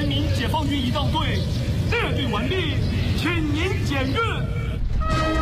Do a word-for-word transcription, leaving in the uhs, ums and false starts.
人民解放军仪仗队列队完毕，请您检阅。